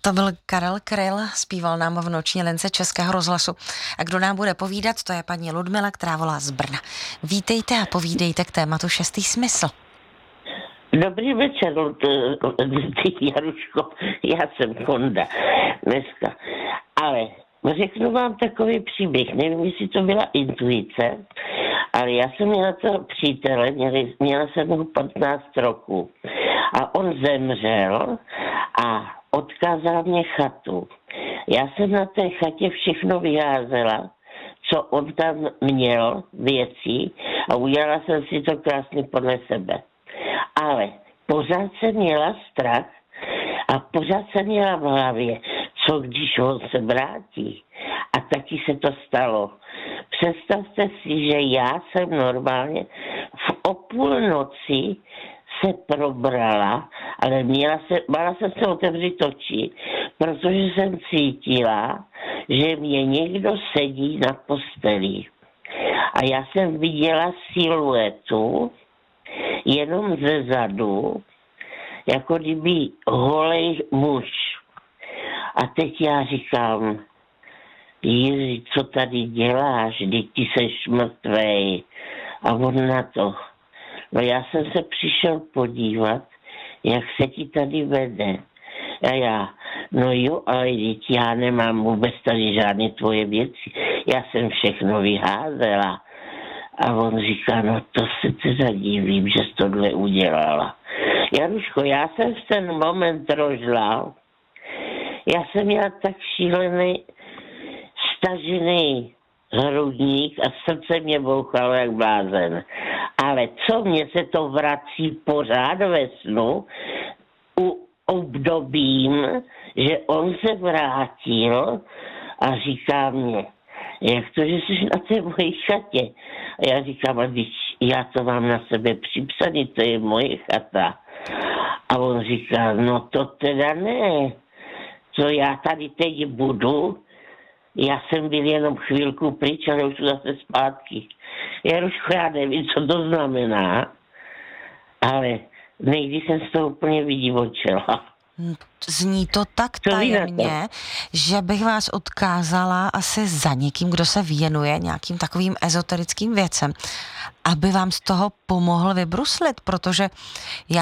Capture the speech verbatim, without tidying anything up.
To byl Karel Kryl, zpíval nám v noční lince Českého rozhlasu. A kdo nám bude povídat, to je paní Ludmila, která volá z Brna. Vítejte a povídejte k tématu Šestý smysl. Dobrý večer, Jaruško, já jsem Konda dneska. Ale řeknu vám takový příběh, nevím, jestli to byla intuice, ale já jsem měla toho přítele, měli, měla jsem ho patnáct roků a on zemřel a odkázal mě chatu. Já jsem na té chatě všechno vyházela, co on tam měl věcí a udělala jsem si to krásně podle sebe. Ale pořád jsem měla strach a pořád jsem měla v hlavě, co když on se vrátí. A taky se to stalo. Představte si, že já jsem normálně v o půlnoci se probrala, ale měla se, měla jsem se otevřít oči, protože jsem cítila, že mě někdo sedí na posteli. A já jsem viděla siluetu jenom ze zadu, jako kdyby holej muž. A teď já říkám, Jiří, co tady děláš, vždyť ty seš mrtvej. A on na to. No já jsem se přišel podívat, jak se ti tady vede. A já, no jo, ale teď já nemám vůbec tady žádné tvoje věci. Já jsem všechno vyházela. A on říká, no to se teda divím, že jsi tohle udělala. Jaruško, já jsem v ten moment rožlal. Já jsem měla tak šílený stažený hrudník a srdce mě bouchalo jak blázen. Ale co mě se to vrací pořád ve snu, u obdobím, že on se vrátil a říká mě, jak to, že jsi na té mojí chatě? A já říkám, a když já to mám na sebe připsaný, to je moje chata. A on říká, no to teda ne. Co já tady teď budu, já jsem byl jenom chvilku pryč, ale už zase zpátky. Jaruško, já nevím, co to znamená, ale někdy jsem z toho úplně vydivočela. Zní to tak tajemně, že bych vás odkázala asi za někým, kdo se věnuje nějakým takovým ezoterickým věcem, aby vám z toho pomohl vybruslit, protože já